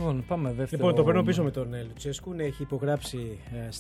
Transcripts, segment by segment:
Λοιπόν, πάμε δεύτερο. Λοιπόν, το παίρνω πίσω με τον Λουτσέσκου. Έχει υπογράψει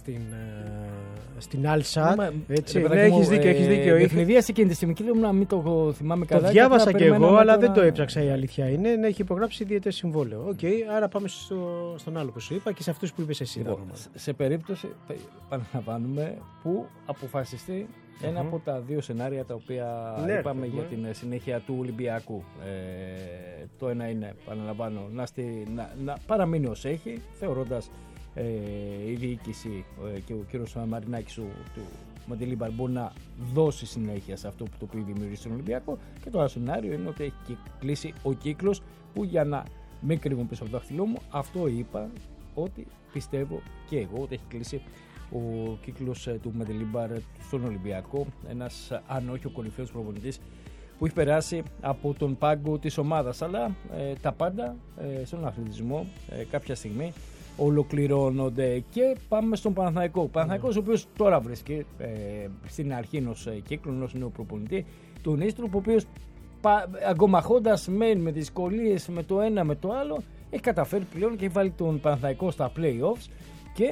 στην Al-Sadd. Έχεις δίκιο. Ευνηδίασε εκείνη τη στιγμή και λέω να μην το θυμάμαι καλά. Το διάβασα και εγώ, αλλά δεν το έψαξα, η αλήθεια είναι. Έχει υπογράψει διετές συμβόλαιο. Οκ, άρα πάμε στον άλλο που σου είπα και σε αυτούς που είπες εσύ. Λοιπόν, σε περίπτωση, επαναλαμβάνουμε, που αποφασιστεί ένα από τα δύο σενάρια τα οποία είπαμε για την συνέχεια του Ολυμπιακού. Το ένα είναι, επαναλαμβάνω, να παραμείνει ως έχει, θεωρώντας η διοίκηση και ο κύριος Μαρινάκης του Μαντιλίμπαρ μπορεί να δώσει συνέχεια σε αυτό το οποίο δημιουργήσει στον Ολυμπιακό. Και το άλλο σενάριο είναι ότι έχει κλείσει ο κύκλος, που για να μην κρύβουν πίσω από το δάχτυλό μου, αυτό είπα ότι πιστεύω και εγώ ότι έχει κλείσει ο κύκλος του Μαντιλίμπαρ στον Ολυμπιακό. Ένας, αν όχι ο κορυφαίος προπονητής που έχει περάσει από τον πάγκο της ομάδας. Αλλά τα πάντα στον αθλητισμό κάποια στιγμή ολοκληρώνονται. Και πάμε στον Παναθηναϊκό. Ο Παναθηναϊκός, ο οποίος τώρα βρίσκει στην αρχή ενός κύκλου, ενός νέου προπονητή, τον Ίστρου, ο οποίος αγκομαχώντας με δυσκολίες με το ένα με το άλλο, έχει καταφέρει πλέον και έχει βάλει τον Παναθηναϊκό στα play-offs. Και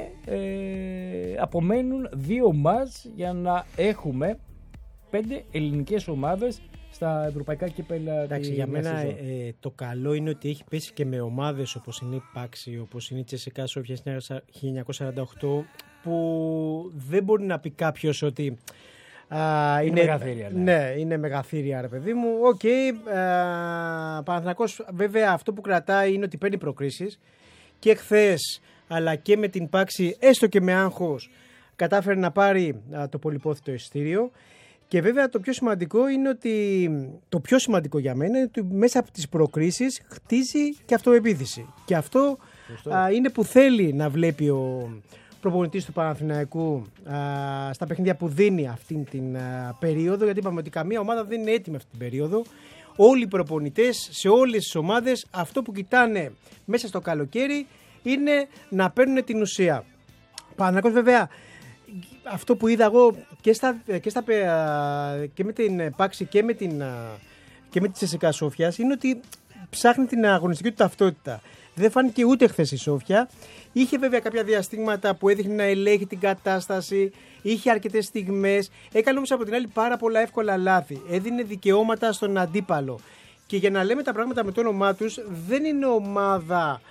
απομένουν 2 μάτς για να έχουμε 5 ελληνικές ομάδες στα ευρωπαϊκά κύπελλα. Εντάξει, για μένα το καλό είναι ότι έχει πέσει και με ομάδες όπως είναι η Πάξη, όπως είναι η CSKA Σόφια 1948, που δεν μπορεί να πει κάποιος ότι είναι μεγαθύρια. Ναι, είναι μεγαθύρια, ρε παιδί μου. Οκ, Παναθηναϊκός βέβαια αυτό που κρατάει είναι ότι παίρνει προκρίσεις, και χθες αλλά και με την Πάξη, έστω και με άγχος, κατάφερε να πάρει το πολυπόθητο εισιτήριο. Και βέβαια το πιο σημαντικό είναι ότι, το πιο σημαντικό για μένα είναι ότι μέσα από τις προκρίσεις χτίζει και αυτοεπίθεση. Και αυτό είναι που θέλει να βλέπει ο προπονητής του Παναθηναϊκού στα παιχνίδια που δίνει αυτή την περίοδο. Γιατί είπαμε ότι καμία ομάδα δεν είναι έτοιμη αυτή την περίοδο. Όλοι οι προπονητές σε όλες τις ομάδες αυτό που κοιτάνε μέσα στο καλοκαίρι είναι να παίρνουν την ουσία. Παναθηναϊκός βέβαια, αυτό που είδα εγώ και με την Πάξη και με τη CSKA Σόφιας είναι ότι ψάχνει την αγωνιστική του ταυτότητα. Δεν φάνηκε ούτε χθες η Σόφια. Είχε βέβαια κάποια διαστήματα που έδειχνε να ελέγχει την κατάσταση, είχε αρκετές στιγμές, έκανε όμως από την άλλη πάρα πολλά εύκολα λάθη. Έδινε δικαιώματα στον αντίπαλο. Και για να λέμε τα πράγματα με το όνομά τους, δεν είναι ομάδα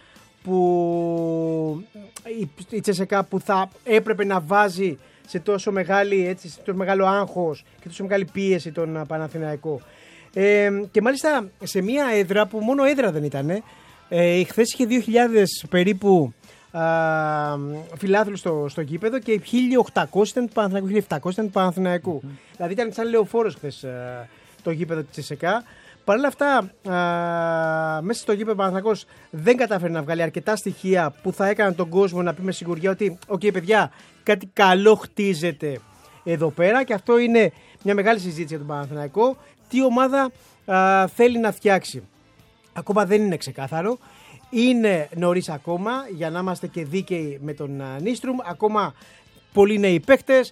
που η CSKA που θα έπρεπε να βάζει σε τόσο μεγάλο άγχος και τόσο μεγάλη πίεση τον Παναθηναϊκό. Και μάλιστα σε μια έδρα που μόνο έδρα δεν ήταν. Χθες είχε 2.000 περίπου φιλάθλους στο γήπεδο και 1.800 ήταν του Παναθηναϊκού, 1.700 ήταν του Παναθηναϊκού. Δηλαδή ήταν σαν λεωφόρος χθες το γήπεδο της CSKA. Παρ' όλα αυτά, μέσα στο γήπεδο Παναθηναϊκός δεν κατάφερε να βγάλει αρκετά στοιχεία που θα έκαναν τον κόσμο να πει με σιγουριά ότι παιδιά, κάτι καλό χτίζεται εδώ πέρα, και αυτό είναι μια μεγάλη συζήτηση για τον Παναθηναϊκό. Τι ομάδα θέλει να φτιάξει. Ακόμα δεν είναι ξεκάθαρο. Είναι νωρίς ακόμα για να είμαστε και δίκαιοι με τον Νίστρουμ. Ακόμα πολλοί νέοι παίκτες,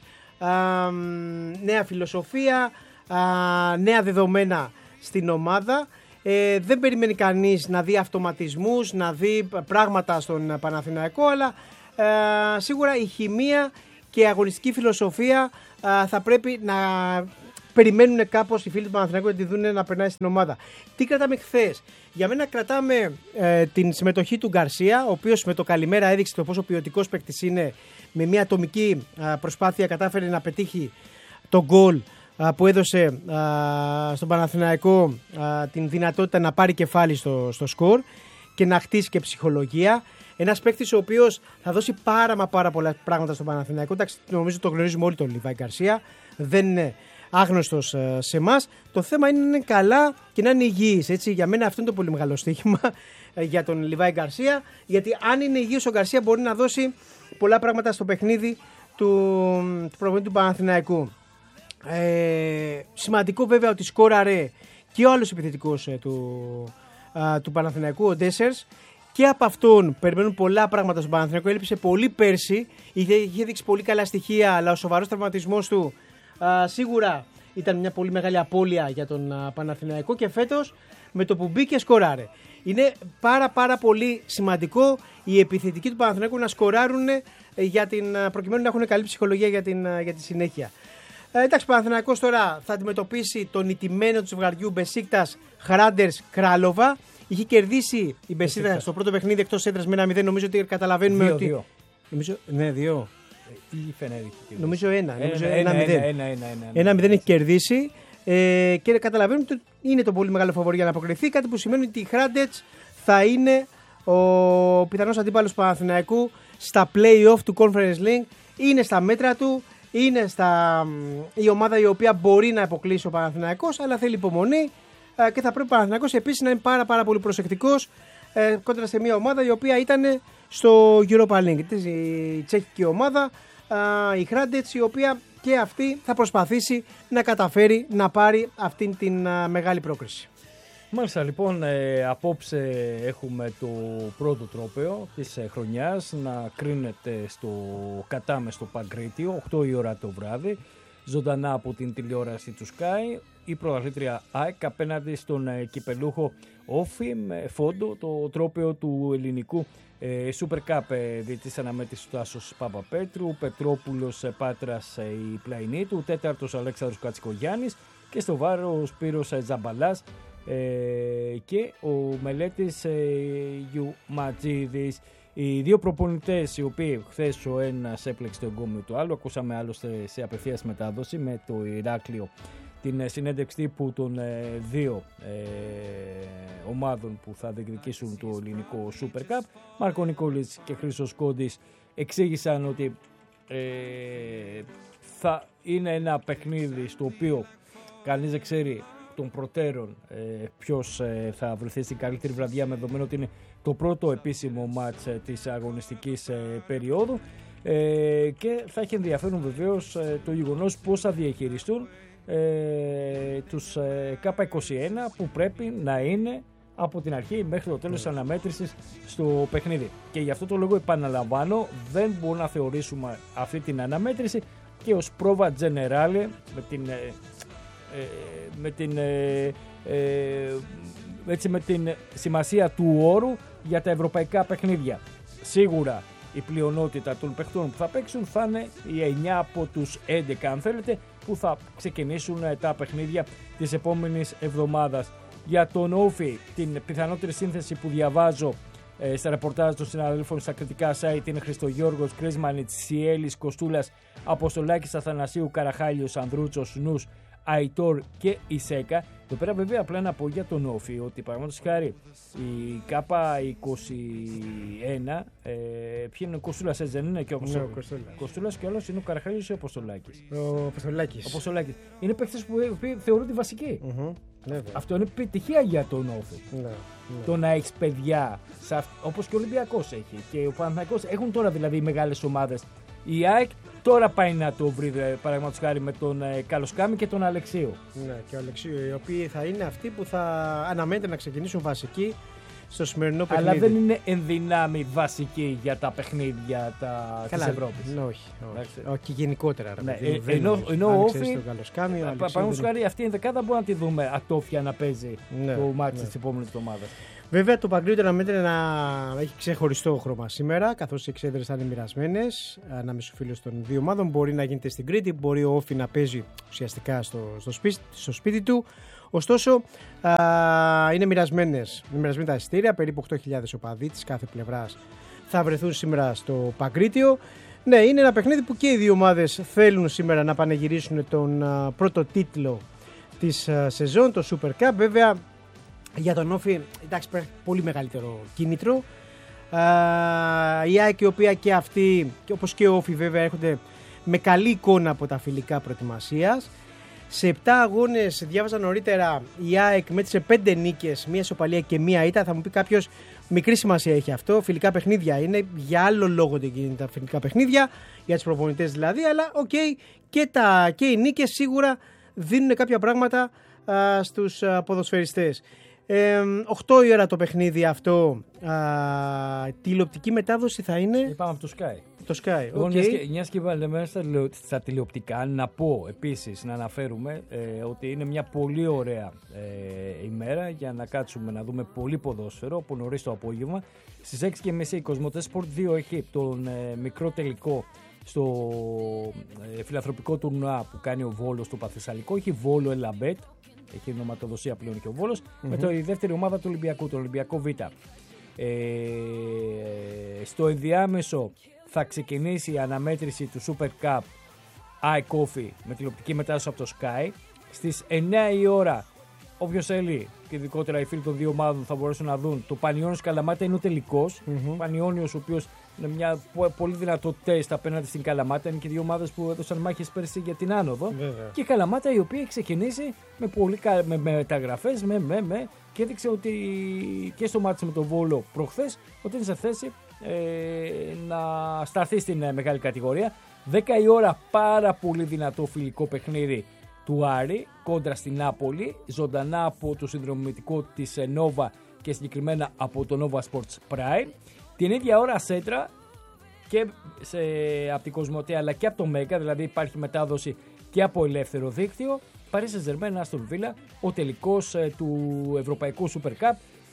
νέα φιλοσοφία, νέα δεδομένα στην ομάδα. Δεν περιμένει κανείς να δει αυτοματισμούς, να δει πράγματα στον Παναθηναϊκό, αλλά σίγουρα η χημεία και η αγωνιστική φιλοσοφία θα πρέπει να περιμένουν κάπως οι φίλοι του Παναθηναϊκού να τη δουν να περνάει στην ομάδα. Τι κρατάμε χθες? Για μένα κρατάμε την συμμετοχή του Γκαρσία, ο οποίος με το καλημέρα έδειξε το πόσο ποιοτικός παίκτης είναι. Με μια ατομική προσπάθεια κατάφερε να πετύχει τον γκολ που έδωσε στον Παναθηναϊκό την δυνατότητα να πάρει κεφάλι στο σκορ και να χτίσει και ψυχολογία. Ένας παίκτης ο οποίος θα δώσει πάρα πολλά πράγματα στον Παναθηναϊκό. Εντάξει, νομίζω το γνωρίζουμε όλοι τον Λιβάη Γκαρσία. Δεν είναι άγνωστος σε εμάς. Το θέμα είναι να είναι καλά και να είναι υγιής. Έτσι. Για μένα αυτό είναι το πολύ μεγάλο στοίχημα για τον Λιβάη Γκαρσία. Γιατί αν είναι υγιής ο Γκαρσία μπορεί να δώσει πολλά πράγματα στο παιχνίδι του προπονητή του Παναθηναϊκού. Σημαντικό βέβαια ότι σκόραρε και ο άλλος επιθετικός του Παναθηναϊκού, ο Ντέσσερς, και από αυτόν περιμένουν πολλά πράγματα στον Παναθηναϊκό. Έλειψε πολύ πέρσι, είχε δείξει πολύ καλά στοιχεία, αλλά ο σοβαρός τραυματισμός του σίγουρα ήταν μια πολύ μεγάλη απώλεια για τον Παναθηναϊκό και φέτος με το που μπήκε σκοράρε. Είναι πάρα πολύ σημαντικό οι επιθετικοί του Παναθηναϊκού να σκοράρουν προκειμένου να έχουν καλή ψυχολογία για τη συνέχεια. Εντάξει, ο Παναθηναϊκός τώρα θα αντιμετωπίσει τον ηττημένο του ζευγαριού Μπεσίκτας Χράντερς Κράλοβα. Είχε κερδίσει η Μπεσίκτας στο πρώτο παιχνίδι εκτός έδρας με 1-0. Νομίζω ότι καταλαβαίνουμε ότι. Ναι, 2. Νομίζω 1-0 έχει κερδίσει. Και καταλαβαίνουμε ότι είναι το πολύ μεγάλο φαβορί για να αποκριθεί. Κάτι που σημαίνει ότι η Χράντετς θα είναι ο πιθανός αντίπαλος του Παναθηναϊκού στα play-off του Conference League. Είναι στα μέτρα του. Είναι η ομάδα η οποία μπορεί να αποκλείσει ο Παναθηναϊκός, αλλά θέλει υπομονή και θα πρέπει ο Παναθηναϊκός επίσης να είναι πάρα πολύ προσεκτικός κόντρα σε μια ομάδα η οποία ήταν στο Europa League. Η τσέχικη ομάδα, η Χράντετς, η οποία και αυτή θα προσπαθήσει να καταφέρει να πάρει αυτήν την μεγάλη πρόκριση. Μάλιστα, λοιπόν, απόψε έχουμε το πρώτο τρόπαιο της χρονιάς να κρίνεται στο Κατάμε στο Παγκρίτιο, 8 η ώρα το βράδυ, ζωντανά από την τηλεόραση του Sky. Η πρωταθλήτρια ΑΕΚ απέναντι στον κυπελούχο Όφι με φόντο το τρόπαιο του ελληνικού Super Cup. Διετής αναμέτρηση του Τάσος Παπαπέτρου, Πετρόπουλος Πάτρας η πλαϊνή του, τέταρτος Αλέξανδρος Κατσικογιάννης και στο βάρο Σπύρος Τζαμπαλάς και ο Μελέτης Γιουματζίδης. Οι δύο προπονητές, οι οποίοι χθες ο ένας έπλεξε το εγκόμιο του άλλου, ακούσαμε άλλωστε σε απευθείας μετάδοση με το Ηράκλειο την συνέντευξη τύπου των δύο ομάδων που θα διεκδικήσουν το ελληνικό Super Cup. Μάρκο Νικόλης και Χρήστος Κόντης εξήγησαν ότι θα είναι ένα παιχνίδι στο οποίο κανείς δεν ξέρει των προτέρων ποιος θα βρεθεί στην καλύτερη βραδιά, με δεδομένο ότι είναι το πρώτο επίσημο μάτς της αγωνιστικής περίοδου και θα έχει ενδιαφέρον βεβαίως το γεγονός πώς θα διαχειριστούν τους K21 που πρέπει να είναι από την αρχή μέχρι το τέλος της αναμέτρησης στο παιχνίδι. Και γι' αυτό το λόγο επαναλαμβάνω, δεν μπορούμε να θεωρήσουμε αυτή την αναμέτρηση και ως πρόβα τζενεράλε με την σημασία του όρου για τα ευρωπαϊκά παιχνίδια. Σίγουρα η πλειονότητα των παιχτών που θα παίξουν θα είναι οι 9 από τους 11, αν θέλετε, που θα ξεκινήσουν τα παιχνίδια της επόμενης εβδομάδας. Για τον Όφι, την πιθανότερη σύνθεση που διαβάζω στα ρεπορτάζ των συναδέλφων στα κριτικά site είναι Χριστογιώργος, Κρίσμανιτς, Σιέλης, Κοστούλας, Αποστολάκης, Αθανασίου, Καραχάλιος, Ανδρούτσος, Νους, Αϊτόρ και Ισέκα. Εδώ πέρα βέβαια απλά να πω για τον Όφι ότι παραδείγματος χάρη η K21 ποιοι είναι ο Κοστούλας, έτσι δεν είναι, και ο Κοστούλας και άλλος είναι ο Καραχάλιος ή ο Αποστολάκης. Ο Αποστολάκης. Είναι παίκτες που θεωρούνται βασικοί. Αυτό είναι επιτυχία για τον Όφι. Το να έχει παιδιά όπως και ο Ολυμπιακός έχει και ο Παναθηναϊκός έχουν τώρα δηλαδή μεγάλες ομάδες. Η ΑΕΚ τώρα πάει να το βρει, παραδείγματος χάρη, με τον Καλοσκάμη και τον Αλεξίου. Ναι, και ο Αλεξίου, οι οποίοι θα είναι αυτοί που θα αναμένεται να ξεκινήσουν βασικοί στο σημερινό παιχνίδι. Αλλά δεν είναι ενδυνάμει βασικοί για τα παιχνίδια της Ευρώπης. Όχι. Και γενικότερα. Ναι, ενώ ο Όφι, παραδείγματος χάρη, αυτή η δεκάδα μπορεί να τη δούμε ατόφια να παίζει το μάτι της επόμενης εβδομάδας. Βέβαια, το Παγκρίτιο αναμένεται να έχει ξεχωριστό χρώμα σήμερα, καθώς οι εξέδρες θα είναι μοιρασμένες ανάμεσα στους φίλους των δύο ομάδων. Μπορεί να γίνεται στην Κρήτη, μπορεί ο Όφι να παίζει ουσιαστικά στο σπίτι του. Ωστόσο, είναι μοιρασμένα τα εισιτήρια, περίπου 8.000 οπαδοί της κάθε πλευράς θα βρεθούν σήμερα στο Παγκρίτιο. Ναι, είναι ένα παιχνίδι που και οι δύο ομάδες θέλουν σήμερα να πανηγυρίσουν τον πρώτο τίτλο της σεζόν, το Super Cup. Βέβαια, για τον Όφι, εντάξει, υπάρχει πολύ μεγαλύτερο κίνητρο. Η ΑΕΚ, η οποία και αυτή, όπως και ο Όφι βέβαια, έρχονται με καλή εικόνα από τα φιλικά προετοιμασίας. Σε 7 αγώνες, διάβαζα νωρίτερα, η ΑΕΚ μέτρησε 5 νίκες, μία ισοπαλία και μία ήττα. Θα μου πει κάποιος, μικρή σημασία έχει αυτό. Φιλικά παιχνίδια είναι, για άλλο λόγο δεν γίνεται τα φιλικά παιχνίδια, για τους προπονητές δηλαδή, αλλά και οι νίκες σίγουρα δίνουν κάποια πράγματα στους ποδοσφαιριστές. 8 η ώρα το παιχνίδι αυτό. Τηλεοπτική μετάδοση θα είναι. Είπαμε από το Sky. Το Sky. Εγώ μιας και βάλαμε στα τηλεοπτικά, να πω επίσης, να αναφέρουμε ότι είναι μια πολύ ωραία ημέρα για να κάτσουμε να δούμε πολύ ποδόσφαιρο από νωρίς το απόγευμα. Στις 6:30 η Κοσμοτέ Sport 2 έχει τον μικρό τελικό στο φιλανθρωπικό τουρνουά που κάνει ο Βόλος στο Παθεσσαλικό. Έχει Βόλο Ελαμπέτ, έχει νοματοδοσία πλέον και ο Βόλος, με η δεύτερη ομάδα του Ολυμπιακού, τον Ολυμπιακό Β. Στο ενδιάμεσο θα ξεκινήσει η αναμέτρηση του Super Cup iCoffee με τηλεοπτική μετάδοση από το Sky. Στις 9 η ώρα, όποιος θέλει και ειδικότερα οι φίλοι των δύο ομάδων θα μπορέσουν να δουν το Πανιώνιος Καλαμάτα. Είναι ο τελικός. Πανιώνιος, ο οποίος είναι μια πολύ δυνατό τεστ απέναντι στην Καλαμάτα. Είναι και δύο ομάδες που έδωσαν μάχες πέρσι για την άνοδο. Βέβαια. Και η Καλαμάτα, η οποία έχει ξεκινήσει με μεταγραφές, και έδειξε ότι και στο μάτι με τον Βόλο προχθές ότι είναι σε θέση να σταθεί στην μεγάλη κατηγορία. 10 η ώρα, πάρα πολύ δυνατό φιλικό παιχνίδι του Άρη κόντρα στην Νάπολη, ζωντανά από το συνδρομητικό της Nova και συγκεκριμένα από το Nova Sports Prime. Την ίδια ώρα Σέντρα και από την Κοσμοτέ αλλά και από το Μέγκα, δηλαδή υπάρχει μετάδοση και από ελεύθερο δίκτυο. Παρί Σεν-Ζερμέν, Άστον Βίλα, ο τελικός του Ευρωπαϊκού Super Cup.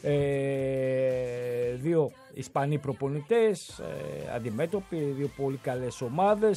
Δύο Ισπανοί προπονητές αντιμέτωποι, δύο πολύ καλές ομάδες.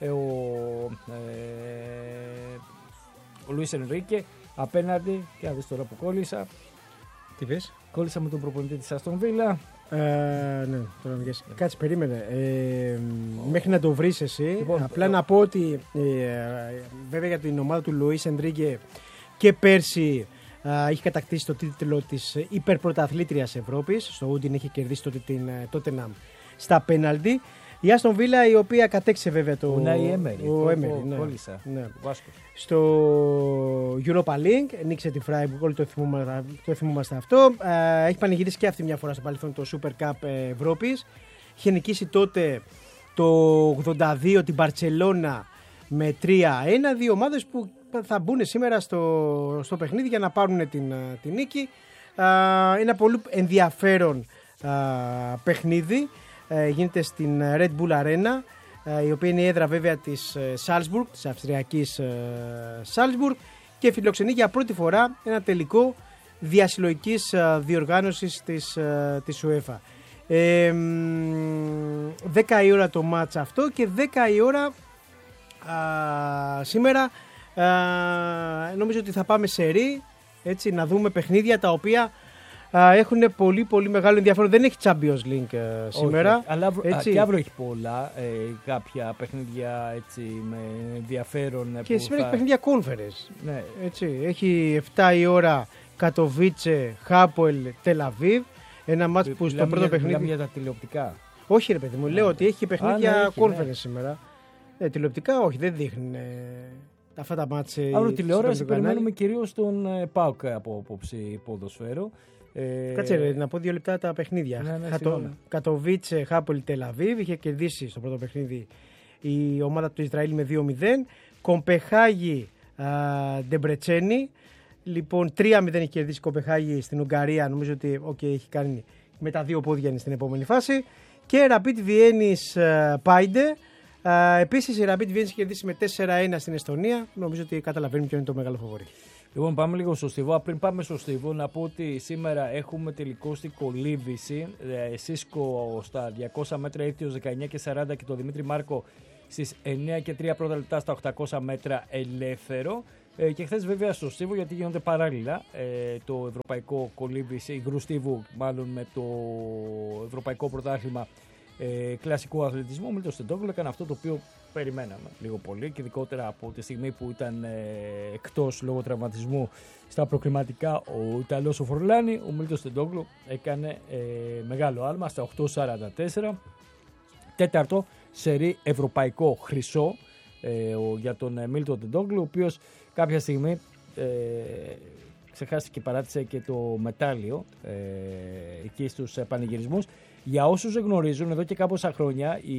Ο Λουίς Ενρίκε απέναντι, και να δεις τώρα που κόλλησα. Τι πες? Κόλλησα με τον προπονητή της Άστον Βίλα. Ναι, τώρα κάτσε, περίμενε. Μέχρι να το βρεις εσύ. Λοιπόν, απλά να πω ότι βέβαια για την ομάδα του Λουίς Ενρίκε και πέρσι είχε κατακτήσει το τίτλο της υπερπρωταθλήτριας Ευρώπης. Στο Ούντιν είχε κερδίσει τότε την Tottenham στα πέναλτι. Η Άστον Βίλα, η οποία κατέξε βέβαια το. Ο Έμερι. Ναι. Στο Europa League νίκησε τη Freiburg, όλοι το θυμούμαστε αυτό. Έχει πανηγυρίσει και αυτή μια φορά στο παρελθόν το Super Cup Ευρώπης. Είχε νικήσει τότε το 82 την Μπαρτσελώνα με 3-1. Δύο ομάδες που θα μπουν σήμερα στο παιχνίδι για να πάρουν την νίκη. Ένα πολύ ενδιαφέρον παιχνίδι. Γίνεται στην Red Bull Arena, η οποία είναι η έδρα βέβαια της Salzburg, της αυστριακής Salzburg, και φιλοξενεί για πρώτη φορά ένα τελικό διασυλλογικής διοργάνωσης της UEFA. 10 η ώρα το μάτς αυτό και 10 η ώρα σήμερα νομίζω ότι θα πάμε σε ρί, έτσι, να δούμε παιχνίδια τα οποία έχουν πολύ πολύ μεγάλο ενδιαφέρον. Δεν έχει Champions League σήμερα. Όχι, αλλά και αύριο έχει πολλά, κάποια παιχνίδια έτσι, με ενδιαφέρον. Και σήμερα έχει παιχνίδια Conference. Ναι. Έτσι, έχει 7 η ώρα Κατοβίτσε, Χάπολ, Τελαβίβ. Ένα μάτς που στο πρώτο παιχνίδι. Μιλάμε για τα τηλεοπτικά. Όχι ρε παιδί μου, λέω ότι έχει παιχνίδια Conference σήμερα. Τηλεοπτικά όχι, δεν δείχνουν αυτά τα μάτς. Αύριο τηλεόραση περιμένουμε κυρίως τον ΠΑΟΚ από απόψη ποδοσφαίρου. Κάτσε ρε, να πω 2 λεπτά τα παιχνίδια. Κατοβίτσε, Χάπολ, Τελαβίβ. Είχε κερδίσει στο πρώτο παιχνίδι η ομάδα του Ισραήλ με 2-0. Κομπεχάγη, Ντεμπρετσένη. Λοιπόν, 3-0 έχει κερδίσει η Κομπεχάγη στην Ουγγαρία. Νομίζω ότι έχει κάνει με τα 2 πόδια στην επόμενη φάση. Και Rapid Βιέννης, Πάιντε. Επίσης η Rapid Viens έχει κερδίσει με 4-1 στην Εστονία. Νομίζω ότι καταλαβαίνουμε ποιο είναι το μεγάλο φαβορί. Λοιπόν, πάμε λίγο στο Στίβο. Πριν πάμε στο Στίβο, να πω ότι σήμερα έχουμε τελικό στην κολύμβηση. Σίσκο στα 200 μέτρα ήρθιος 19 και 40 και το Δημήτρη Μάρκο στις 9 και 3 πρώτα λεπτά στα 800 μέτρα ελεύθερο. Και χθες βέβαια στο Στίβο, γιατί γίνονται παράλληλα το ευρωπαϊκό κολύμβηση, υγρού Στίβου μάλλον με το ευρωπαϊκό πρωτάθλημα κλασικού αθλητισμού. Ο Μίλτος Τεντόγλου έκανε αυτό το οποίο περιμέναμε λίγο πολύ και ειδικότερα από τη στιγμή που ήταν εκτός λόγω τραυματισμού στα προκριματικά ο Ιταλός ο Φορλάνη. Ο Μίλτος Τεντόγλου έκανε μεγάλο άλμα στα 8.44, τέταρτο σερί ευρωπαϊκό χρυσό για τον Μίλτον Τεντόγλου, ο οποίος κάποια στιγμή ξεχάστηκε και παράτησε και το μετάλλιο εκεί στους πανηγυρισμούς. Για όσους δεν γνωρίζουν, εδώ και κάμποσα χρόνια η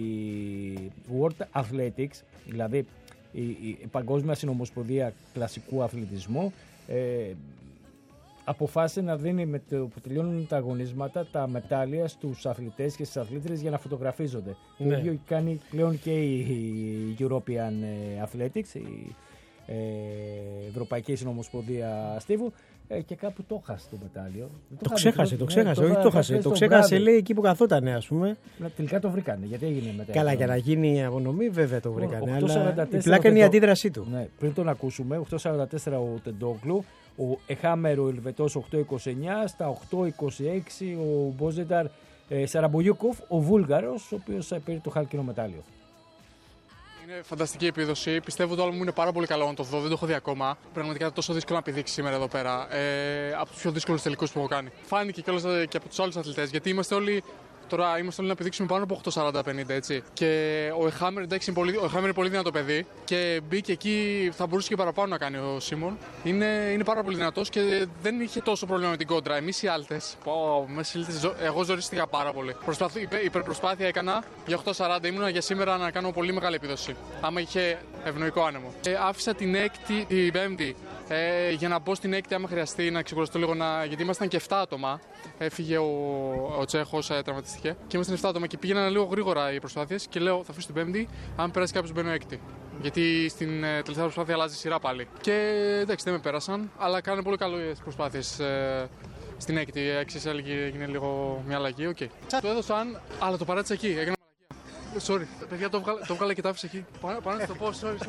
World Athletics, δηλαδή η Παγκόσμια Συνομοσπονδία Κλασικού Αθλητισμού, αποφάσισε να δίνει με το που τελειώνουν τα αγωνίσματα τα μετάλλια στους αθλητές και στις αθλήτριες για να φωτογραφίζονται. Το ίδιο κάνει πλέον και η European Athletics, η Ευρωπαϊκή Συνομοσπονδία Στίβου, και κάπου το έχασε το μετάλλιο. Το ξέχασε. Το ξέχασε, λέει, εκεί που καθόταν, ας πούμε. Τελικά το βρήκανε. Γιατί έγινε μετά. Καλά, για να γίνει η απονομή, βέβαια το βρήκανε. Αλλά η πλάκα είναι η αντίδρασή του. Ναι, πριν τον ακούσουμε, 8.44 ο Τεντόγκλου, ο Εχάμερ ο Ελβετός 8.29, στα 8.26 ο Μπόζενταρ Σαραμπογιούκοφ, ο Βούλγαρος, ο οποίος πήρε το χάλκινο μετάλλιο. Είναι φανταστική επίδοση. Πιστεύω το άλμα μου είναι πάρα πολύ καλό να το δω. Δεν το έχω δει ακόμα. Πραγματικά είναι τόσο δύσκολο να πηδήξει σήμερα εδώ πέρα. Από τους πιο δύσκολους τελικούς που έχω κάνει. Φάνηκε κιόλας και από τους άλλους αθλητές. Γιατί είμαστε όλοι να πηδήξουμε πάνω από 8.40-50, έτσι. Και ο Εχάμερ, εντάξει, είναι πολύ δυνατό παιδί. Και μπήκε εκεί, θα μπορούσε και παραπάνω να κάνει ο Σίμον. Είναι πάρα πολύ δυνατός και δεν είχε τόσο πρόβλημα με την κόντρα. Εμείς οι Άλτες, εγώ ζορίστηκα πάρα πολύ. Υπερπροσπάθεια έκανα για 8.40. Ήμουνα για σήμερα να κάνω πολύ μεγάλη επίδοση. Άμα είχε ευνοϊκό άνεμο. Άφησα την Πέμπτη. Για να μπω στην έκτη, άμα χρειαστεί να ξεκουραστώ λίγο, γιατί ήμασταν και 7 άτομα. Έφυγε ο Τσέχος, τραυματίστηκε. Και ήμασταν 7 άτομα και πήγαιναν λίγο γρήγορα οι προσπάθειες. Και λέω, θα αφήσω την Πέμπτη, αν περάσει κάποιος μπαίνω έκτη. Γιατί στην τελευταία προσπάθεια αλλάζει σειρά πάλι. Και εντάξει, δεν με πέρασαν, αλλά κάνανε πολύ καλές προσπάθειες στην έκτη. Έξι έγινε λίγο μια αλλαγή. Okay. Το έδωσαν, αλλά το παράτησα εκεί. Έκανα μαλακία. Sorry, παιδιά, το βγάλα και το άφησα εκεί. Πάνω να το πω, sorry.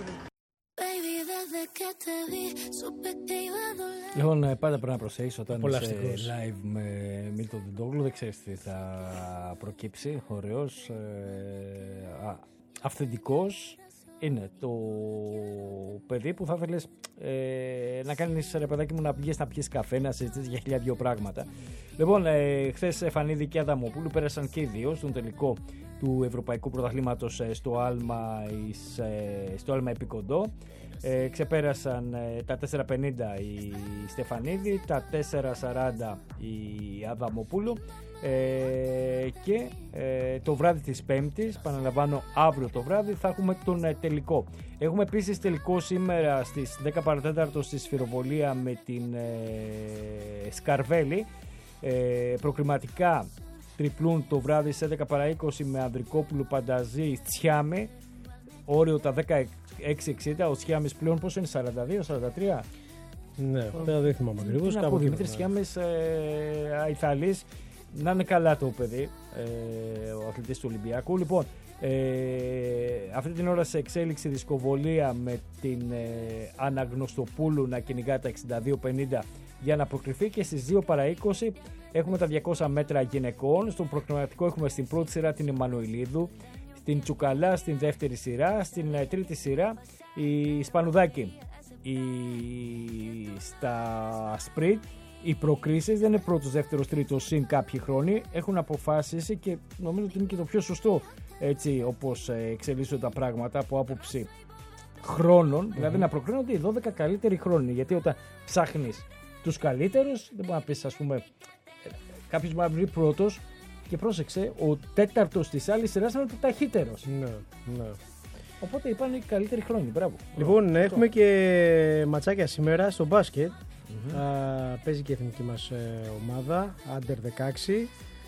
Λοιπόν, πάντα πρέπει να προσέχεις όταν είσαι live με Μίλτο Τεντόγκλου. Δεν ξέρεις τι θα προκύψει. Ωραίος, αυθεντικός. Είναι το παιδί που θα ήθελες να κάνεις, ρε παιδάκι μου, να πηγαίνεις να πιεις καφέ, να συζητήσεις για 1002 πράγματα. Λοιπόν, χθες Φανίδη και Αδαμοπούλου πέρασαν και οι δύο στον τελικό του Ευρωπαϊκού Πρωταθλήματος στο άλμα επικοντό. Ξεπέρασαν τα 4.50 η Στεφανίδη, τα 4.40 η Αδαμοπούλου, και το βράδυ της Πέμπτης, επαναλαμβάνω αύριο το βράδυ, θα έχουμε τον τελικό. Έχουμε επίσης τελικό σήμερα στις 10 παρατέταρτο στη Σφυροβολία με την Σκαρβέλη. Προκριματικά τριπλούν το βράδυ σε 10 παρά 20 με Ανδρικόπουλου, Πανταζή, Τσιάμι. Όριο τα 16.60, ο Τσιάμις πλέον πόσο είναι, 42-43? Ναι, δεν θυμάμαι ακριβώς. Ο Δημήτρης Τσιάμις, Αϊθαλής, να είναι καλά το παιδί, ο αθλητής του Ολυμπιακού. Λοιπόν, αυτή την ώρα σε εξέλιξη δισκοβολία με την Αναγνωστοπούλου να κυνηγά τα 62-50 για να προκριθεί, και στις 2 παρά 20 έχουμε τα 200 μέτρα γυναικών. Στον προκριματικό έχουμε στην πρώτη σειρά την Εμμανουηλίδου, στην Τσουκαλά στην δεύτερη σειρά, στην τρίτη σειρά η Σπανουδάκη. Στα σπριτ οι προκρίσεις δεν είναι πρώτος, δεύτερος, τρίτος συν κάποιοι χρόνοι. Έχουν αποφάσισει, και νομίζω ότι είναι και το πιο σωστό, έτσι όπως εξελίσσονται τα πράγματα από άποψη χρόνων, δηλαδή να προκρίνονται οι 12 καλύτεροι χρόνοι. Γιατί όταν ψάχνεις τους καλύτερους, δεν μπορεί να πεις, ας πούμε, κάποιος μπορεί να βρει πρώτος, και πρόσεξε, ο τέταρτος της άλλης σειράς είναι ο ταχύτερος. Ναι. Οπότε είπαν οι καλύτεροι χρόνοι. Μπράβο. Λοιπόν, έχουμε και ματσάκια σήμερα στο μπάσκετ. Παίζει και η εθνική μας ομάδα, Under 16.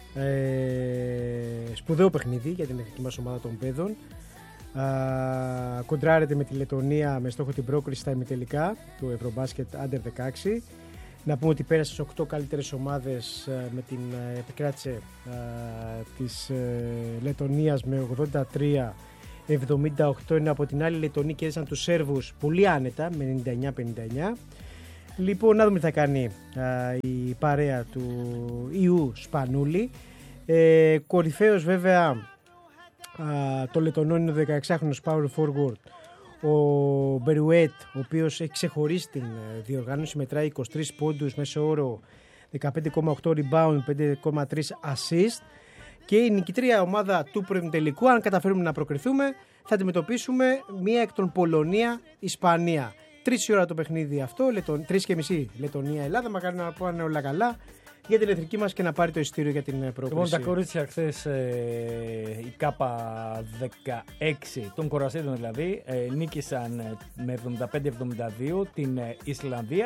Σπουδαίο παιχνίδι για την εθνική μας ομάδα των παιδών. Κοντράρεται με τη Λετωνία με στόχο την πρόκριση στα ημιτελικά του Ευρωμπάσκετ Under 16. Να πούμε ότι πέρασε στις 8 καλύτερες ομάδες με την επικράτηση της Λετωνίας με 83-78, ενώ από την άλλη Λετωνοί κέρδισαν τους Σέρβους πολύ άνετα με 99-59. Λοιπόν, να δούμε τι θα κάνει η παρέα του Ιού Σπανούλη. Κορυφαίος βέβαια το Λετωνών είναι ο 16χρονος power forward ο Μπερουέτ, ο οποίος έχει ξεχωρίσει την διοργάνωση, μετράει 23 πόντους, μέσο όρο 15,8 rebound, 5,3 assist, και η νικητρία ομάδα του προημιτελικού, αν καταφέρουμε να προκριθούμε, θα αντιμετωπίσουμε μία εκ των Πολωνία-Ισπανία. 3 ώρα το παιχνίδι αυτό, 3,5 Λετωνία-Ελλάδα, μακάρι να πάνε όλα καλά για την εθνική μας και να πάρει το ειστήριο για την πρόκριση. Λοιπόν, τα κορίτσια χθες, η ΚΑΠΑ 16 των Κορασίδων δηλαδή, νίκησαν με 75-72 την Ισλανδία,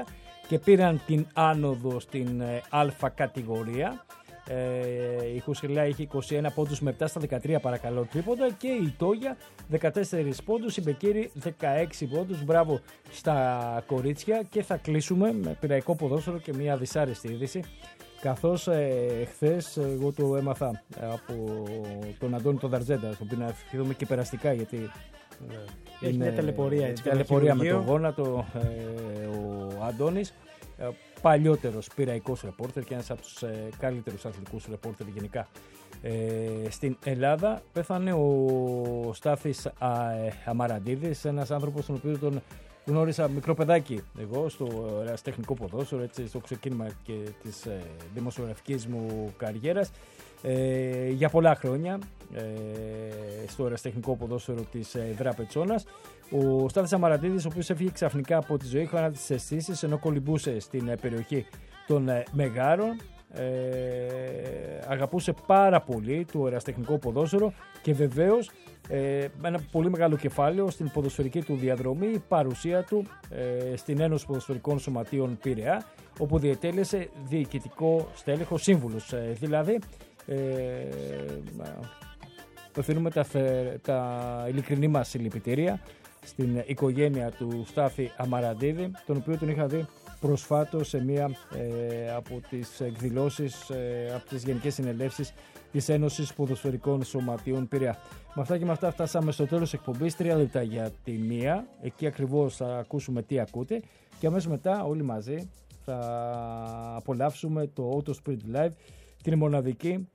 και πήραν την άνοδο στην Α κατηγορία. Η Χουσιλά είχε 21 πόντους με 7 στα 13 παρακαλώ τρίποντα και η Τόγια 14 πόντους, η Μπεκύρη 16 πόντους. Μπράβο στα κορίτσια και θα κλείσουμε με πειραϊκό ποδόσφαιρο και μια δυσάρεστη είδηση, καθώς χθες εγώ το έμαθα από τον Αντώνη τον Δαρτζέντα, τον οποίο να ευχηθούμε και περαστικά γιατί έχει μια ταλαιπωρία, ταλαιπωρία με τον γόνατο ο Αντώνης. Παλιότερος πειραϊκός ρεπόρτερ και ένας από τους καλύτερους αθλητικούς ρεπόρτερ γενικά στην Ελλάδα. Πέθανε ο Στάθης Αμαραντίδης, ένας άνθρωπος τον οποίο τον γνώρισα μικρό παιδάκι εγώ στο ερασιτεχνικό ποδόσφαιρο, έτσι, στο ξεκίνημα και της δημοσιογραφικής μου καριέρας για πολλά χρόνια στο ερασιτεχνικό ποδόσφαιρο της Δραπετσόνας. Ο Στάθης Αμαραντίδης, ο οποίος έφυγε ξαφνικά από τη ζωή, είχαν τις αισθήσεις ενώ κολυμπούσε στην περιοχή των Μεγάρων. Αγαπούσε πάρα πολύ το ερασιτεχνικό ποδόσφαιρο και βεβαίως ένα πολύ μεγάλο κεφάλαιο στην ποδοσφαιρική του διαδρομή, η παρουσία του στην Ένωση Ποδοσφαιρικών Σωματείων Πειραιά, όπου διετέλεσε διοικητικό στέλεχος, σύμβουλος δηλαδή. Απευθύνουμε τα ειλικρινή μας συλληπιτήρια στην οικογένεια του Στάθη Αμαραντίδη, τον οποίο τον είχα δει προσφάτως σε μία από τις εκδηλώσεις από τις Γενικές Συνελεύσεις της Ένωσης Ποδοσφαιρικών Σωματείων Πειραιά. Με αυτά και με αυτά φτάσαμε στο τέλος της εκπομπής. 3 λεπτά για τη μία. Εκεί ακριβώς θα ακούσουμε τι ακούτε και αμέσως μετά όλοι μαζί θα απολαύσουμε το Auto Spirit Live, την μοναδική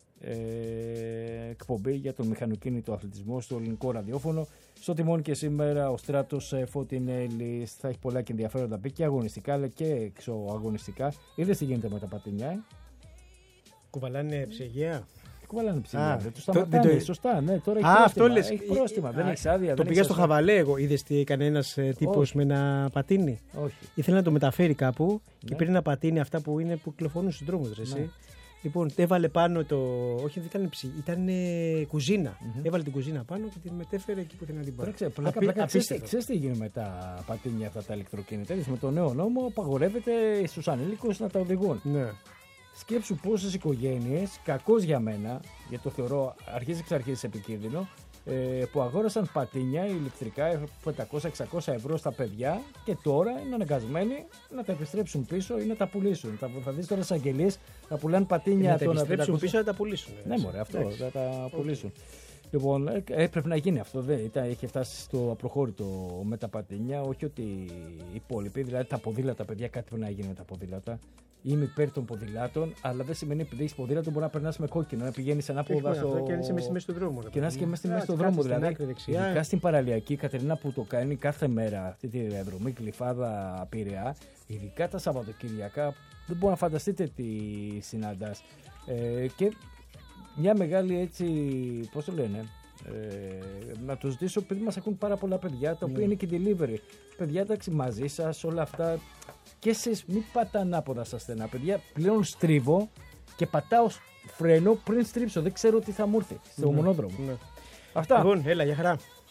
εκπομπή για τον μηχανοκίνητο αθλητισμό στο ελληνικό ραδιόφωνο. Στο τιμόνι και σήμερα ο Στράτος Φωτεινέλης. Θα έχει πολλά και ενδιαφέροντα πει και αγωνιστικά αλλά και εξωαγωνιστικά. Είδες τι γίνεται με τα πατίνια, Κουβαλάνε ψυγεία. Κουβαλάνε ψυγεία. Του σταματάνε. Σωστά, ναι. Τώρα έχει πρόστιμα. Δεν έχει άδεια. Το πήγα στο Χαβαλέ εγώ. Είδες τι έκανε ένας τύπος με ένα πατίνι. Όχι. Ήθελε να το μεταφέρει κάπου και πήρε ένα πατίνι αυτά που κυκλοφορούν στους δρόμους. Λοιπόν, έβαλε πάνω το. Όχι, δεν ήταν ψυγείο, ήταν κουζίνα. Έβαλε την κουζίνα πάνω και την μετέφερε εκεί που ήθελε να την πάρει. Ξέρεις τι γίνεται με τα πατίνια αυτά τα ηλεκτροκίνητα? Με το νέο νόμο απαγορεύεται στους ανήλικους να τα οδηγούν. Ναι. Σκέψου πόσες οικογένειες, κακώς για μένα, γιατί το θεωρώ αρχής εξ αρχής επικίνδυνο, που αγόρασαν πατίνια ηλεκτρικά 500-600 ευρώ στα παιδιά και τώρα είναι αναγκασμένοι να τα επιστρέψουν πίσω ή να τα πουλήσουν. Θα δεις τώρα στις αγγελίες να πουλάνε πατίνια. Να τα επιστρέψουν πίσω να τα πουλήσουν. Ναι, μωρέ, αυτό θα τα πουλήσουν. Λοιπόν, έπρεπε να γίνει αυτό. Είχε φτάσει στο απροχώρητο με τα πατίνια. Όχι ότι οι υπόλοιποι, δηλαδή τα ποδήλατα, παιδιά, κάτι πρέπει να γίνει με τα ποδήλατα. Είμαι υπέρ των ποδηλάτων, αλλά δεν σημαίνει επειδή έχει ποδήλατο μπορεί να περνά με κόκκινο, να πηγαίνει ανάποδα στο. Και να είσαι μέσα στη μέση του δρόμου. Και να είσαι και μέσα στη μέση του δρόμου. Δηλαδή, ειδικά στην παραλιακή, η Κατερίνα που το κάνει κάθε μέρα αυτή τη διαδρομή, Γλυφάδα Πειραιά, ειδικά τα Σαββατοκυριακά, δεν μπορεί να φανταστείτε τι συναντάς. Και μια μεγάλη έτσι, πώς το λένε, να το ζητήσω επειδή μας ακούν πάρα πολλά παιδιά τα οποία είναι και delivery. Παιδιά, εντάξει, μαζί σας όλα αυτά. Και εσείς μην πάτε ανάποδα στα στενά. Παιδιά, πλέον στρίβω και πατάω φρένο πριν στρίψω. Δεν ξέρω τι θα μου έρθει στο μονόδρομο. Ναι. Αυτά. Λοιπόν, έλα, για χαρά.